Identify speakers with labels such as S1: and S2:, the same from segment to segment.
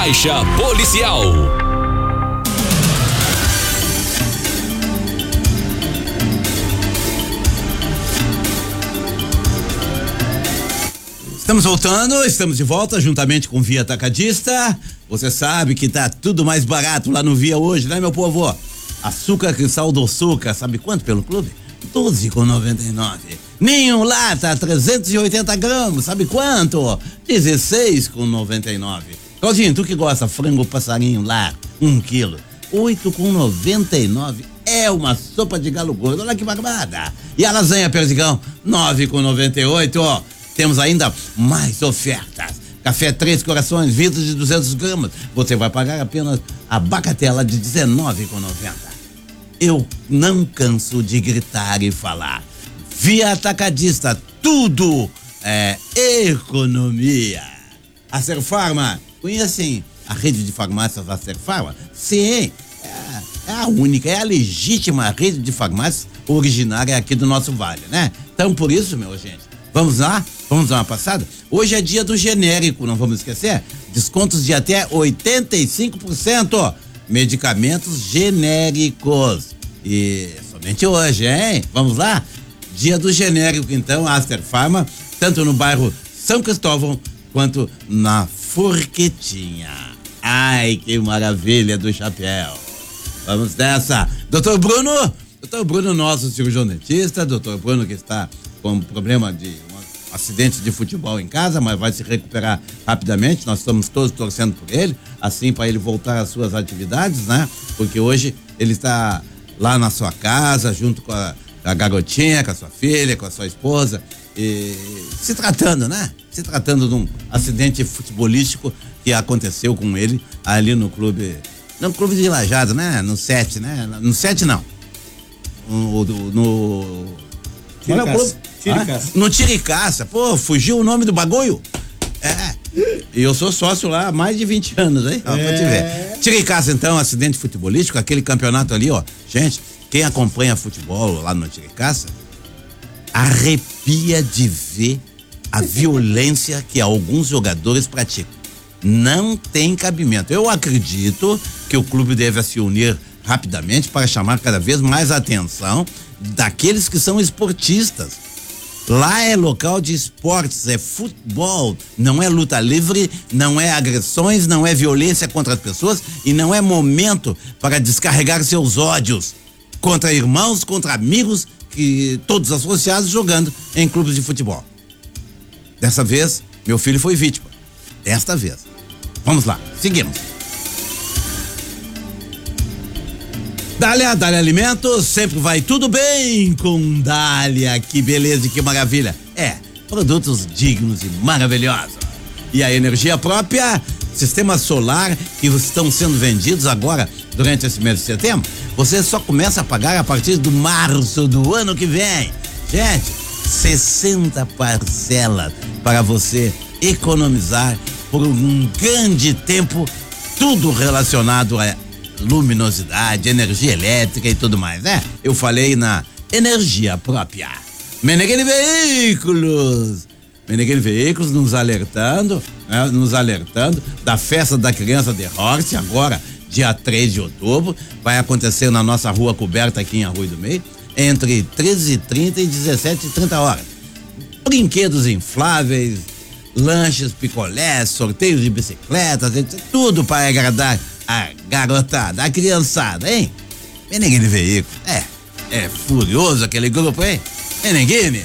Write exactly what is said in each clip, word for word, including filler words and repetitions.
S1: Faixa Policial.
S2: Estamos voltando, estamos de volta juntamente com o Via Atacadista. Você sabe que tá tudo mais barato lá no Via hoje, né, meu povo? Açúcar Cristal do Açúcar, sabe quanto pelo clube? doze com noventa e nove. Ninho lata, trezentos e oitenta gramas, sabe quanto? dezesseis com noventa e nove. Claudinho, tu que gosta, frango passarinho lá, um quilo, oito com noventa e nove. É uma sopa de galo gordo, olha que barbada. E a lasanha Perdigão, nove com noventa e oito, ó. Temos ainda mais ofertas. Café Três Corações, vidro de duzentos gramas. Você vai pagar apenas a bagatela de dezenove com noventa. Eu não canso de gritar e falar. Via Atacadista, tudo é economia. A Serfarma, conhecem a rede de farmácias da Serfarma? Sim, é, é a única, é a legítima rede de farmácias originária aqui do nosso vale, né? Então, por isso, meu gente, vamos lá? Vamos dar uma passada? Hoje é dia do genérico, não vamos esquecer? Descontos de até oitenta e cinco por cento. Medicamentos genéricos. E somente hoje, hein? Vamos lá? Dia do genérico, então, Aster Pharma, tanto no bairro São Cristóvão quanto na Forquetinha. Ai, que maravilha do chapéu. Vamos nessa. Doutor Bruno, doutor Bruno, nosso cirurgião dentista, doutor Bruno que está com problema de um acidente de futebol em casa, mas vai se recuperar rapidamente. Nós estamos todos torcendo por ele, assim para ele voltar às suas atividades, né? Porque hoje ele está lá na sua casa, junto com a, a garotinha, com a sua filha, com a sua esposa, e se tratando, né? Se tratando de um acidente futebolístico que aconteceu com ele ali no clube, no clube de Lajeado, né? No sete, né? No sete não. No, no, no
S3: Tiricaça. Tiricaça.
S2: Ah, no Tiricaça. Pô, fugiu o nome do bagulho? É. E eu sou sócio lá há mais de vinte anos, hein? Ó, pra te ver. Tiricaça, então, acidente futebolístico, aquele campeonato ali, ó. Gente, quem acompanha futebol lá no Tiricaça arrepia de ver a violência que alguns jogadores praticam. Não tem cabimento. Eu acredito que o clube deve se unir rapidamente para chamar cada vez mais a atenção daqueles que são esportistas. Lá é local de esportes, é futebol, não é luta livre, não é agressões, não é violência contra as pessoas e não é momento para descarregar seus ódios contra irmãos, contra amigos, que todos associados jogando em clubes de futebol. Dessa vez, meu filho foi vítima. Desta vez. Vamos lá, seguimos. Dália, Dália Alimentos, sempre vai tudo bem com Dália, que beleza e que maravilha. É, produtos dignos e maravilhosos. E a energia própria, sistema solar, que estão sendo vendidos agora durante esse mês de setembro, você só começa a pagar a partir do março do ano que vem. Gente, sessenta parcelas para você economizar por um grande tempo, tudo relacionado a luminosidade, energia elétrica e tudo mais, né? Eu falei na energia própria. Meneghini Veículos. Meneghini Veículos nos alertando, né? Nos alertando da festa da criança de Horse, agora, dia três de outubro, vai acontecer na nossa rua coberta aqui em Arroio do Meio, entre treze e trinta e dezessete e trinta horas. Brinquedos infláveis, lanches, picolés, sorteios de bicicletas, tudo para agradar a garotada, a criançada, hein? Meneghini Veículos, é, é furioso aquele grupo, hein? Meneghini.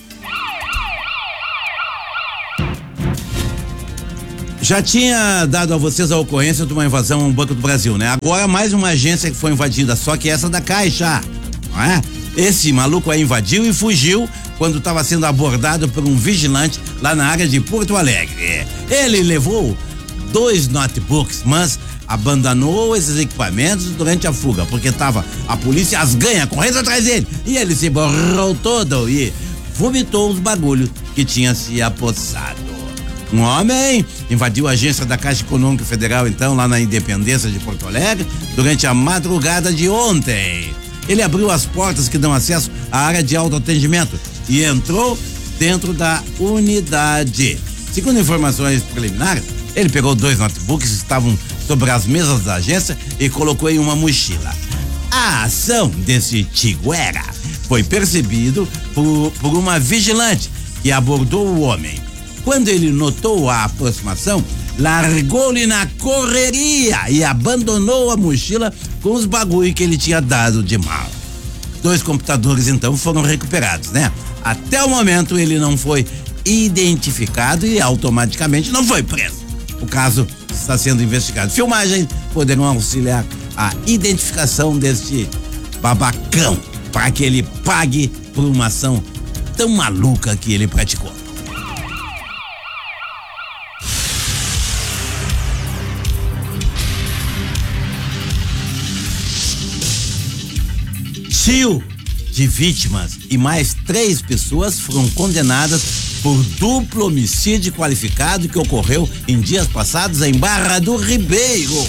S2: Já tinha dado a vocês a ocorrência de uma invasão ao Banco do Brasil, né? Agora mais uma agência que foi invadida, só que essa da Caixa, não é? Esse maluco aí invadiu e fugiu quando estava sendo abordado por um vigilante lá na área de Porto Alegre. Ele levou dois notebooks, mas abandonou esses equipamentos durante a fuga, porque tava a polícia as ganha correndo atrás dele, e ele se borrou todo e vomitou os bagulhos que tinha se apossado. Um homem invadiu a agência da Caixa Econômica Federal, então, lá na Independência de Porto Alegre, durante a madrugada de ontem. Ele abriu as portas que dão acesso à área de autoatendimento e entrou dentro da unidade. Segundo informações preliminares, Ele pegou dois notebooks que estavam sobre as mesas da agência e colocou em uma mochila. A ação desse Tiguera foi percebido por, por uma vigilante que abordou o homem. Quando ele notou a aproximação, largou-lhe na correria e abandonou a mochila com os bagulho que ele tinha dado de mala. Dois computadores então foram recuperados, né? Até o momento ele não foi identificado e automaticamente não foi preso. O caso está sendo investigado. Filmagens poderão auxiliar a identificação deste babacão para que ele pague por uma ação tão maluca que ele praticou. Tio de vítimas e mais três pessoas foram condenadas por duplo homicídio qualificado que ocorreu em dias passados em Barra do Ribeiro.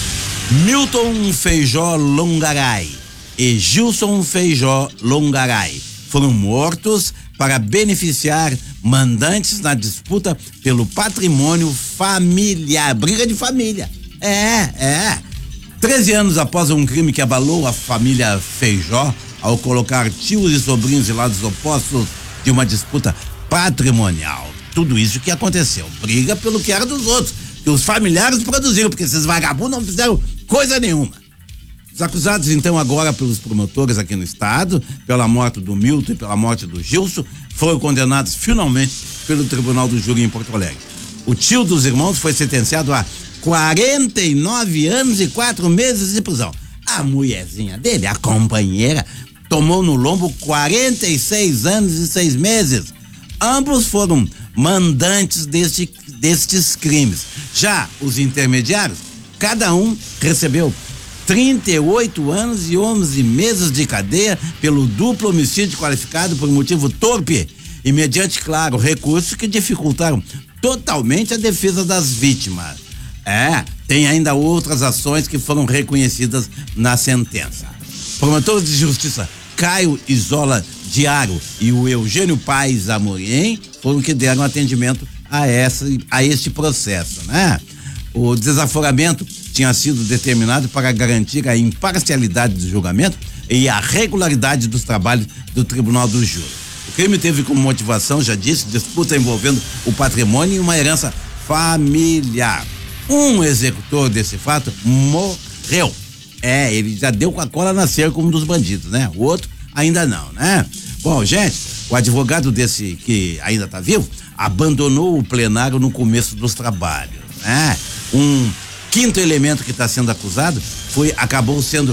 S2: Milton Feijó Longaray e Gilson Feijó Longaray foram mortos para beneficiar mandantes na disputa pelo patrimônio familiar. Briga de família. É, é. treze anos após um crime que abalou a família Feijó, ao colocar tios e sobrinhos de lados opostos de uma disputa patrimonial. Tudo isso que aconteceu. Briga pelo que era dos outros, que os familiares produziram, porque esses vagabundos não fizeram coisa nenhuma. Os acusados, então, agora pelos promotores aqui no estado, pela morte do Milton e pela morte do Gilson, foram condenados finalmente pelo Tribunal do Júri em Porto Alegre. O tio dos irmãos foi sentenciado a quarenta e nove anos e quatro meses de prisão. A mulherzinha dele, a companheira, tomou no lombo quarenta e seis anos e seis meses. Ambos foram mandantes deste, destes crimes. Já os intermediários, cada um recebeu trinta e oito anos e onze meses de cadeia pelo duplo homicídio qualificado por motivo torpe e mediante, claro, recursos que dificultaram totalmente a defesa das vítimas. É, tem ainda outras ações que foram reconhecidas na sentença. Promotores de justiça Caio Isola Diário e o Eugênio Paes Amorim foram que deram atendimento a, essa, a este processo, né? O desaforamento tinha sido determinado para garantir a imparcialidade do julgamento e a regularidade dos trabalhos do Tribunal do Júri. O crime teve como motivação, já disse, disputa envolvendo o patrimônio e uma herança familiar. Um executor desse fato morreu. É, ele já deu com a cola na cerca como um dos bandidos, né? O outro ainda não, né? Bom, gente, o advogado desse que ainda tá vivo abandonou o plenário no começo dos trabalhos, né? Um quinto elemento que está sendo acusado foi, acabou sendo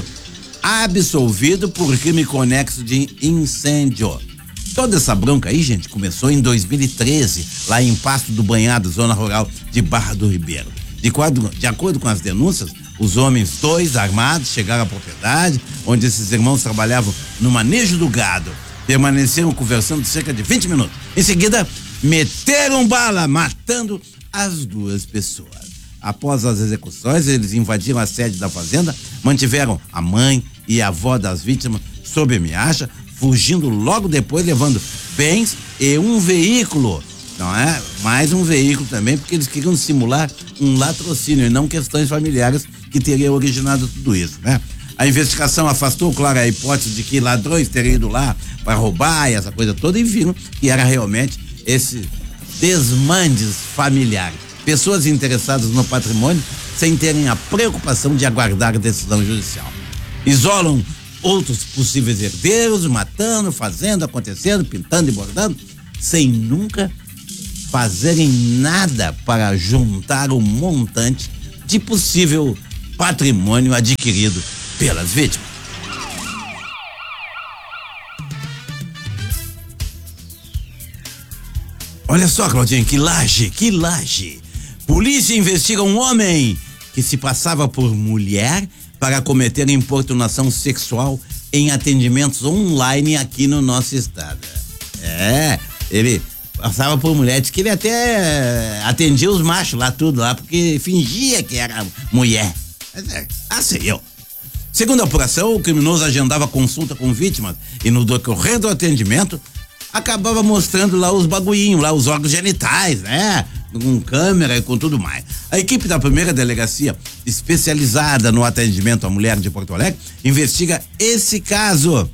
S2: absolvido por crime conexo de incêndio. Toda essa bronca aí, gente, começou em dois mil e treze, lá em Pasto do Banhado, zona rural de Barra do Ribeiro. De, quadro, de acordo com as denúncias, os homens dois armados chegaram à propriedade, onde esses irmãos trabalhavam no manejo do gado. Permaneceram conversando cerca de vinte minutos. Em seguida, meteram bala, matando as duas pessoas. Após as execuções, eles invadiram a sede da fazenda, mantiveram a mãe e a avó das vítimas sob ameaça, fugindo logo depois, levando bens e um veículo. Não é? Mais um veículo também, porque eles queriam simular um latrocínio e não questões familiares que teriam originado tudo isso, né? A investigação afastou, claro, a hipótese de que ladrões teriam ido lá para roubar e essa coisa toda, e viram que era realmente esse desmandes familiares. Pessoas interessadas no patrimônio sem terem a preocupação de aguardar a decisão judicial. Isolam outros possíveis herdeiros, matando, fazendo, acontecendo, pintando e bordando, sem nunca fazerem nada para juntar o montante de possível patrimônio adquirido pelas vítimas. Olha só, Claudinho, que laje, que laje. Polícia investiga um homem que se passava por mulher para cometer importunação sexual em atendimentos online aqui no nosso estado. É, ele passava por mulher, disse que ele até atendia os machos lá, tudo lá, porque fingia que era mulher. Ah, sei eu. Segundo a apuração, o criminoso agendava consulta com vítimas e no decorrer do atendimento acabava mostrando lá os bagulhinhos, lá os órgãos genitais, né? com câmera e com tudo mais. A equipe da primeira delegacia especializada no atendimento à mulher de Porto Alegre investiga esse caso.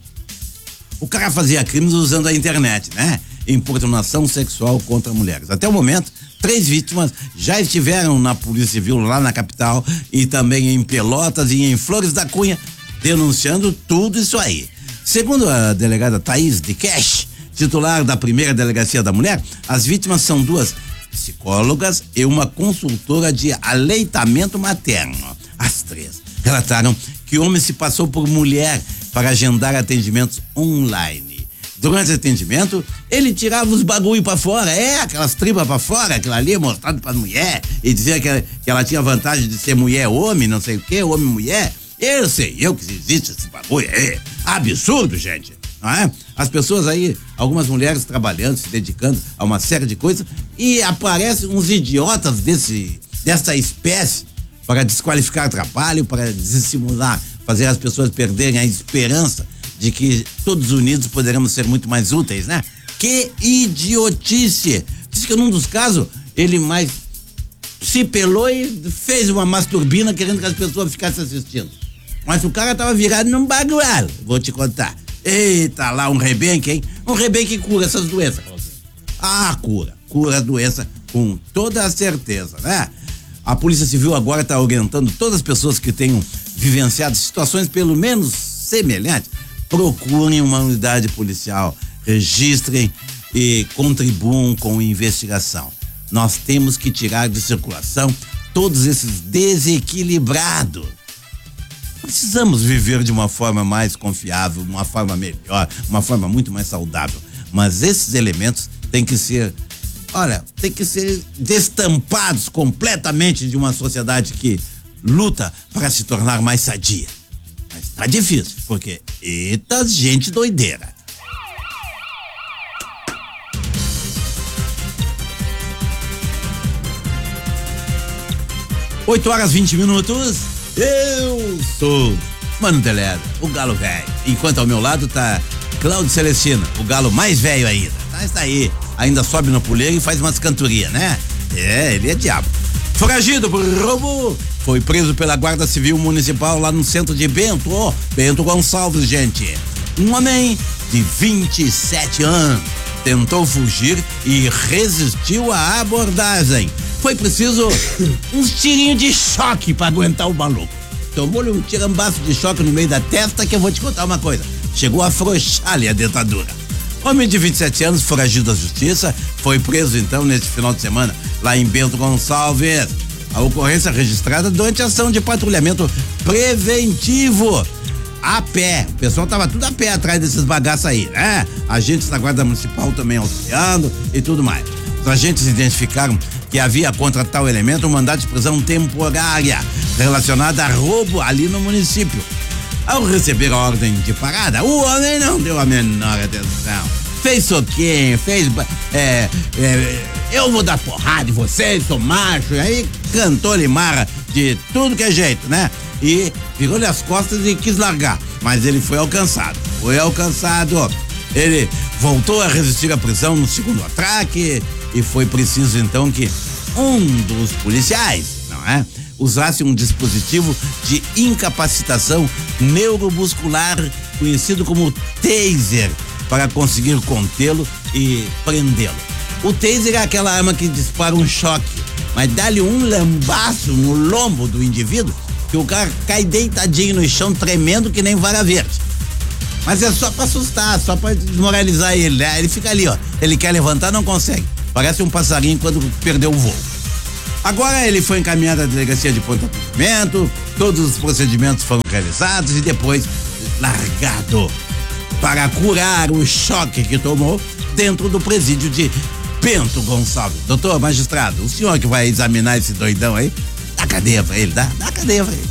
S2: O cara fazia crimes usando a internet, né? Importunação sexual contra mulheres. Até o momento, três vítimas já estiveram na Polícia Civil lá na capital e também em Pelotas e em Flores da Cunha, denunciando tudo isso aí. Segundo a delegada Thaís de Cash, titular da primeira delegacia da mulher, as vítimas são duas psicólogas e uma consultora de aleitamento materno. As três relataram que o homem se passou por mulher para agendar atendimentos online. Durante o atendimento, ele tirava os bagulho pra fora, é, aquelas tribas pra fora, aquilo ali mostrado pra mulher, e dizia que ela, que ela tinha vantagem de ser mulher-homem, não sei o que, homem-mulher. Eu sei, eu que existe esse bagulho, é absurdo, gente, não é? As pessoas aí, algumas mulheres trabalhando, se dedicando a uma série de coisas, e aparecem uns idiotas desse, dessa espécie para desqualificar trabalho, para dissimular, fazer as pessoas perderem a esperança de que todos unidos poderemos ser muito mais úteis, né? Que idiotice! Diz que num dos casos, ele mais se pelou e fez uma masturbina querendo que as pessoas ficassem assistindo. Mas o cara tava virado num bagual, vou te contar. Eita lá, um rebenque, hein? Um rebenque cura essas doenças. Ah, cura. Cura a doença com toda a certeza, né? A Polícia Civil agora está orientando todas as pessoas que tenham vivenciado situações pelo menos semelhantes. Procurem uma unidade policial, registrem e contribuam com a investigação. Nós temos que tirar de circulação todos esses desequilibrados. Precisamos viver de uma forma mais confiável, uma forma melhor, uma forma muito mais saudável. Mas esses elementos têm que ser, olha, têm que ser destampados completamente de uma sociedade que luta para se tornar mais sadia. Mas tá difícil, porque eita gente doideira. oito horas e vinte minutos. Eu sou Mano Delero, o galo velho. Enquanto ao meu lado tá Cláudio Celestino, o galo mais velho ainda. Tá, está aí, ainda sobe no puleiro e faz umas cantorias, né? É, ele é diabo. Foragido por roubo, foi preso pela Guarda Civil Municipal lá no centro de Bento, oh, Bento Gonçalves, gente. Um homem de vinte e sete anos tentou fugir e resistiu à abordagem. Foi preciso uns tirinhos de choque para aguentar o maluco. Tomou-lhe um tirambaço de choque no meio da testa que eu vou te contar uma coisa. Chegou a afrouxar-lhe a dentadura. Homem de vinte e sete anos, foragido da justiça, foi preso então neste final de semana lá em Bento Gonçalves. A ocorrência registrada durante a ação de patrulhamento preventivo. A pé, o pessoal tava tudo a pé atrás desses bagaços aí, né? Agentes da Guarda Municipal também auxiliando e tudo mais. Os agentes identificaram que havia contra tal elemento um mandado de prisão temporária relacionada a roubo ali no município. Ao receber a ordem de parada, o homem não deu a menor atenção. Fez soquinho, fez... É, é, eu vou dar porrada em vocês, sou macho. E aí cantou-lhe marra de tudo que é jeito, né? E virou-lhe as costas e quis largar. Mas ele foi alcançado. Foi alcançado. Ele voltou a resistir à prisão no segundo atraque e foi preciso então que um dos policiais, não é? Usasse um dispositivo de incapacitação neuromuscular conhecido como taser para conseguir contê-lo e prendê-lo. O taser é aquela arma que dispara um choque, mas dá-lhe um lambaço no lombo do indivíduo que o cara cai deitadinho no chão tremendo que nem vara verde. Mas é só pra assustar, só pra desmoralizar ele, né? Ele fica ali, ó. Ele quer levantar, não consegue. Parece um passarinho quando perdeu o voo. Agora ele foi encaminhado à delegacia de pronto atendimento, todos os procedimentos foram realizados e depois largado para curar o choque que tomou dentro do presídio de Bento Gonçalves. Doutor magistrado, o senhor que vai examinar esse doidão aí, dá cadeia pra ele, dá? Dá cadeia pra ele.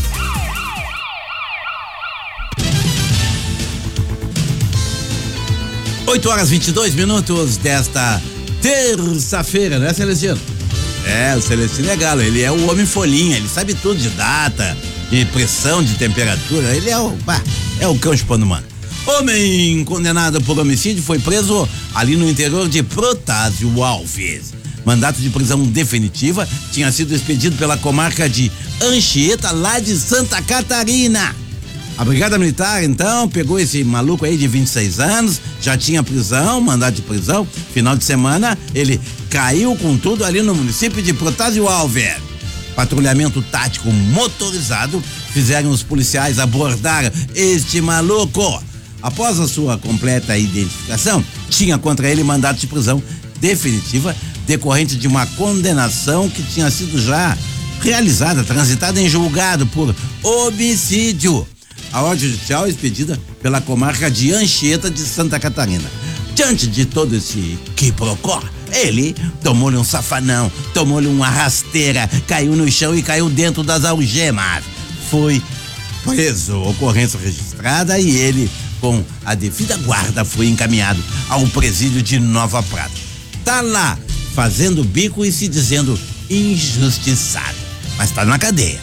S2: oito horas e vinte e dois minutos desta terça-feira, né, Celestino? É, o Celestino é galo, ele é o homem folhinha, ele sabe tudo de data, de pressão, de temperatura, ele é o, pá, é o cão chupando mano. Homem condenado por homicídio foi preso ali no interior de Protásio Alves. mandato de prisão definitiva, tinha sido expedido pela comarca de Anchieta, lá de Santa Catarina. A Brigada Militar, então, pegou esse maluco aí de vinte e seis anos, já tinha prisão, mandado de prisão. Final de semana, ele caiu com tudo ali no município de Protásio Alves. Patrulhamento tático motorizado fizeram os policiais abordar este maluco. Após a sua completa identificação, tinha contra ele mandado de prisão definitiva decorrente de uma condenação que tinha sido já realizada, transitada em julgado por homicídio. A ordem judicial é expedida pela comarca de Anchieta de Santa Catarina. Diante de todo esse quiprocó, ele tomou-lhe um safanão, tomou-lhe uma rasteira, caiu no chão e caiu dentro das algemas. Foi preso, ocorrência registrada, e ele, com a devida guarda, foi encaminhado ao presídio de Nova Prata. Tá lá, fazendo bico e se dizendo injustiçado, mas tá na cadeia.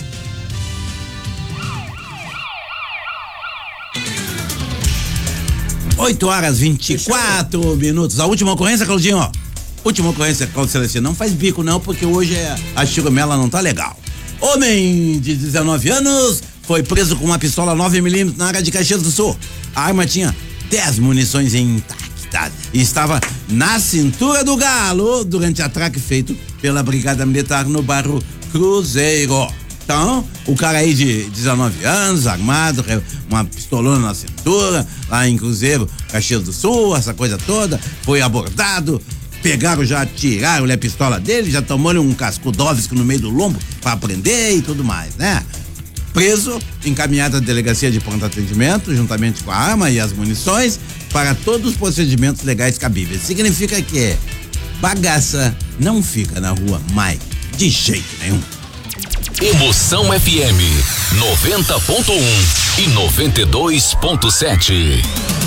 S2: oito horas e vinte e quatro minutos. A última ocorrência, Claudinho, ó. Última ocorrência, Claudio Celestino. Não faz bico, não, porque hoje é, a churumela não tá legal. Homem de dezenove anos foi preso com uma pistola nove milímetros na área de Caxias do Sul. A arma tinha dez munições intactas e estava na cintura do galo durante atraque feito pela Brigada Militar no bairro Cruzeiro. Então, o cara aí de dezenove anos, armado, uma pistolona na cintura, lá em Cruzeiro, Caxias do Sul, essa coisa toda, foi abordado, pegaram, já tiraram a pistola dele, já tomaram um cascudovski no meio do lombo para prender e tudo mais, né? Preso, encaminhado à delegacia de pronto atendimento, juntamente com a arma e as munições, para todos os procedimentos legais cabíveis. Significa que bagaça não fica na rua mais de jeito nenhum.
S1: Emoção F M noventa ponto um e noventa e dois ponto sete.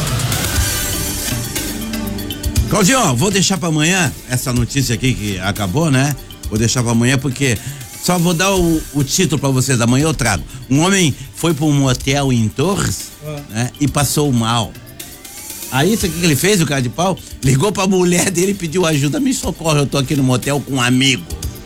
S2: Claudinho, vou deixar pra amanhã essa notícia aqui que acabou, né? Vou deixar pra amanhã porque só vou dar o, o título pra vocês. Amanhã eu trago. Um homem foi pra um motel em Torres, ah. né? E passou mal. Aí, isso aqui que ele fez, o cara de pau, ligou pra mulher dele e pediu ajuda. Me socorre, eu tô aqui no motel com um amigo.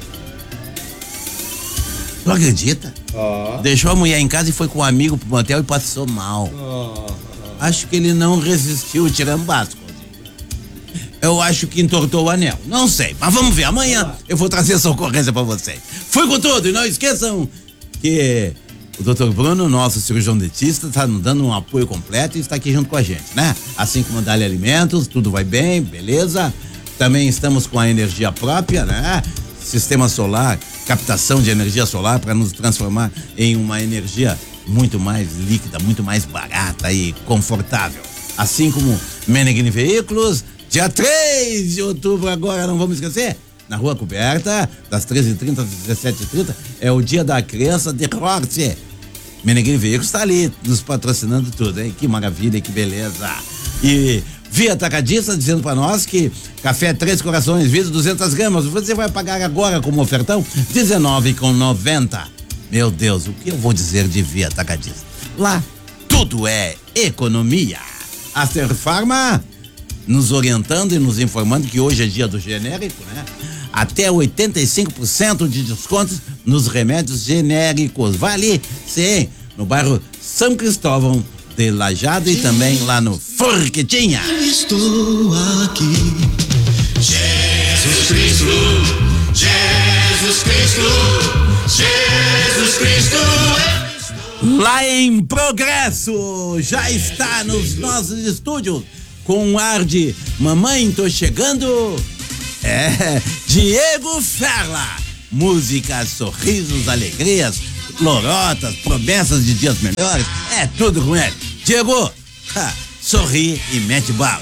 S2: Não acredita? Oh. Deixou a mulher em casa e foi com um amigo pro motel e passou mal. Oh. Acho que ele não resistiu, tirambaço. Eu acho que entortou o anel. Não sei, mas vamos ver. Amanhã oh. eu vou trazer essa ocorrência pra vocês. Fui com tudo e não esqueçam que o doutor Bruno, nosso cirurgião dentista, tá nos dando um apoio completo e está aqui junto com a gente, né? Assim como Dali Alimentos, tudo vai bem, beleza? Também estamos com a energia própria, né? Sistema solar, captação de energia solar para nos transformar em uma energia muito mais líquida, muito mais barata e confortável. Assim como Meneghini Veículos, dia três de outubro agora, não vamos esquecer, na Rua Coberta, das treze e trinta às dezessete e trinta, é o dia da criança de Horte. Meneghini Veículos está ali, nos patrocinando tudo, hein? Que maravilha, que beleza. E Via Atacadista dizendo para nós que café Três Corações, vidro duzentas gramas, você vai pagar agora como ofertão dezenove reais e noventa centavos. Meu Deus, o que eu vou dizer de Via Atacadista? Lá tudo é economia. Aster Pharma nos orientando e nos informando que hoje é dia do genérico, né? Até oitenta e cinco por cento de descontos nos remédios genéricos. Vale, sim, no bairro São Cristóvão de Lajeado e também lá no Forquetinha.
S4: Estou aqui, Jesus Cristo, Jesus Cristo, Jesus Cristo.
S2: Lá em Progresso, já está nos nossos estúdios com um ar de mamãe, tô chegando. É, Diego Ferla. Músicas, sorrisos, alegrias, lorotas, promessas de dias melhores, é tudo com ele. Diego, ha, sorri e mete bala.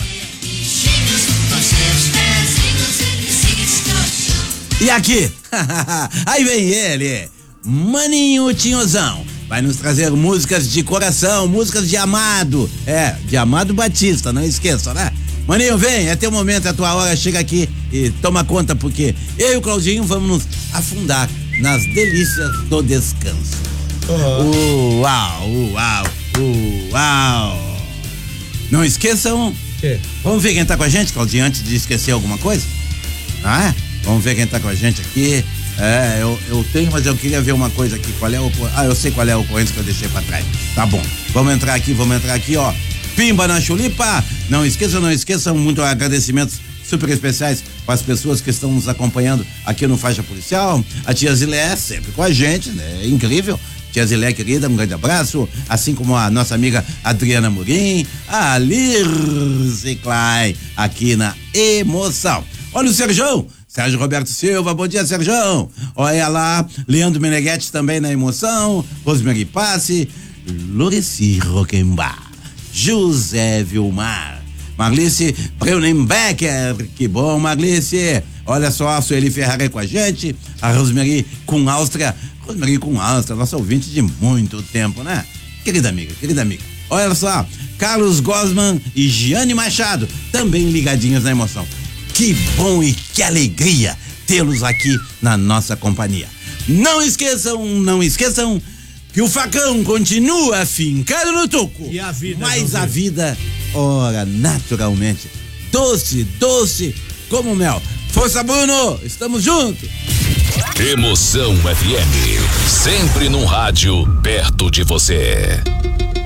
S2: E aqui, aí vem ele, Maninho Tinhozão. Vai nos trazer músicas de coração, músicas de Amado. É, de Amado Batista, não esqueça, né? Maninho, vem, é teu momento, é a tua hora, chega aqui e toma conta, porque eu e o Claudinho vamos nos afundar nas delícias do descanso. Uhum. Uau, uau, uau. Não esqueçam. Que? Vamos ver quem tá com a gente, Claudinho, antes de esquecer alguma coisa? Ah, é? Vamos ver quem tá com a gente aqui. É, eu, eu tenho, mas eu queria ver uma coisa aqui. Qual é o. Ah, eu sei qual é a ocorrência que eu deixei pra trás. Tá bom. Vamos entrar aqui, vamos entrar aqui, ó. Pimba na chulipa. Não esqueçam, não esqueçam. Muito agradecimentos super especiais para as pessoas que estão nos acompanhando aqui no Faixa Policial. A tia Zilé sempre com a gente, né? É incrível. Tia Zilé, querida, um grande abraço. Assim como a nossa amiga Adriana Murim, a Lirce Klein, aqui na Emoção. Olha o Serjão. Sérgio Roberto Silva, bom dia, Serjão. Olha lá, Leandro Meneghetti também na Emoção, Rosemary Passe, Loreci Roquembar, José Vilmar, Marlice Breunenbecker, que bom, Marlice. Olha só, a Sueli Ferrari com a gente, a Rosemary com Áustria, Rosemary com Áustria, nossa ouvinte de muito tempo, né? Querida amiga, querida amiga. Olha só, Carlos Gosman e Giane Machado, também ligadinhos na Emoção. Que bom e que alegria tê-los aqui na nossa companhia. Não esqueçam, não esqueçam que o facão continua fincado no toco.
S3: E a vida,
S2: mas a vida, ora, naturalmente, doce, doce como mel. Força, Bruno, estamos juntos.
S1: Emoção F M, sempre num rádio perto de você.